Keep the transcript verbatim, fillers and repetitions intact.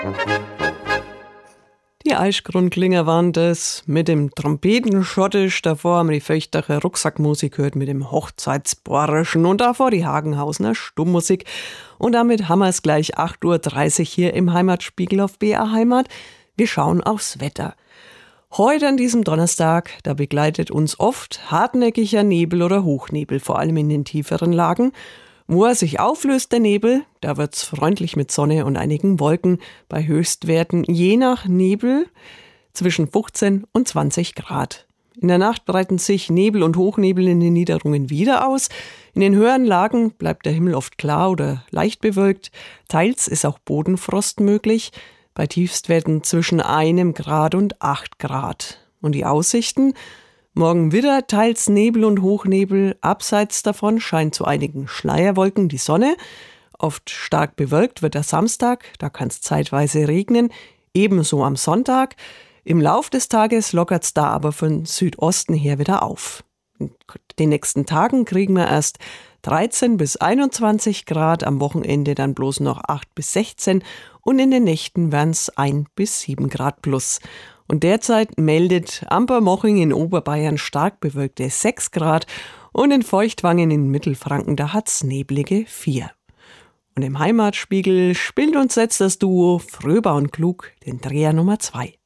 Die Eichgrundlinger waren das, mit dem Trompetenschottisch, davor haben die Föchtacher Rucksackmusik gehört mit dem Hochzeitsborischen und davor die Hagenhausener Stummmusik. Und damit haben wir es gleich acht Uhr dreißig hier im Heimatspiegel auf B R Heimat. Wir schauen aufs Wetter. Heute an diesem Donnerstag, da begleitet uns oft hartnäckiger Nebel oder Hochnebel, vor allem in den tieferen Lagen. Wo er sich auflöst, der Nebel, da wird's freundlich mit Sonne und einigen Wolken, bei Höchstwerten je nach Nebel zwischen fünfzehn und zwanzig Grad. In der Nacht breiten sich Nebel und Hochnebel in den Niederungen wieder aus. In den höheren Lagen bleibt der Himmel oft klar oder leicht bewölkt. Teils ist auch Bodenfrost möglich, bei Tiefstwerten zwischen einem Grad und acht Grad. Und die Aussichten? Morgen wieder teils Nebel und Hochnebel, abseits davon scheint zu einigen Schleierwolken die Sonne. Oft stark bewölkt wird der Samstag, da kann es zeitweise regnen, ebenso am Sonntag. Im Lauf des Tages lockert es da aber von Südosten her wieder auf. In den nächsten Tagen kriegen wir erst dreizehn bis einundzwanzig Grad, am Wochenende dann bloß noch acht bis sechzehn und in den Nächten werden es ein bis sieben Grad plus. Und derzeit meldet Ampermoching in Oberbayern stark bewölkte sechs Grad und in Feuchtwangen in Mittelfranken, da hat's neblige vier. Und im Heimatspiegel spielt und setzt das Duo Fröber und Klug den Dreher Nummer zwei.